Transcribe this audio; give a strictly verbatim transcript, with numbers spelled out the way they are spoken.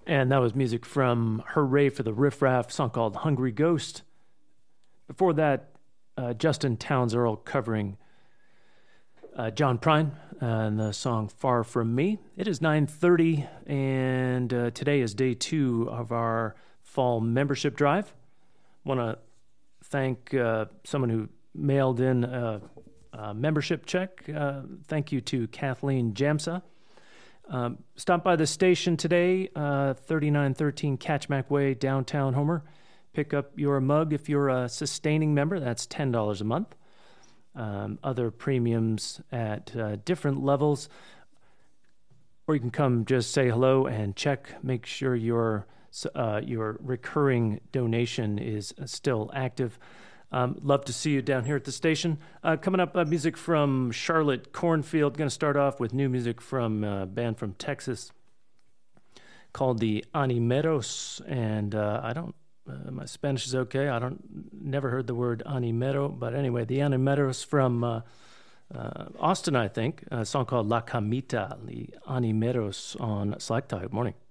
And that was music from Hooray for the Riff Raff, song called Hungry Ghost. Before that, uh, Justin Townes Earl covering uh, John Prine uh, and the song Far From Me. It is nine thirty, and uh, today is day two of our fall membership drive. Want to thank uh, someone who mailed in a, a membership check. Uh, thank you to Kathleen Jamsa. Um, stop by the station today, uh, thirty-nine thirteen Catchmack Way, downtown Homer. Pick up your mug if you're a sustaining member. That's ten dollars a month. Um, other premiums at uh, different levels. Or you can come just say hello and check. Make sure your uh, your recurring donation is still active. Um, love to see you down here at the station. Uh, coming up, uh, music from Charlotte Cornfield. Going to start off with new music from a band from Texas called the Animeros. And uh, I don't, uh, my Spanish is okay. I don't, never heard the word animero. But anyway, the Animeros from uh, uh, Austin, I think. A song called La Camita, the Animeros on Select Time. Good morning.